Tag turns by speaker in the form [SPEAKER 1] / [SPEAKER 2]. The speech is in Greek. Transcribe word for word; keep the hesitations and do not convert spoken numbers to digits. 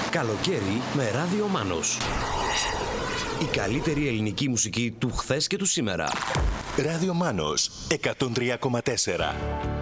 [SPEAKER 1] Καλοκαίρι με Ράδιο Μάνος. Η καλύτερη ελληνική μουσική του χθες και του σήμερα.
[SPEAKER 2] Ράδιο Μάνος εκατόν τρία κόμμα τέσσερα.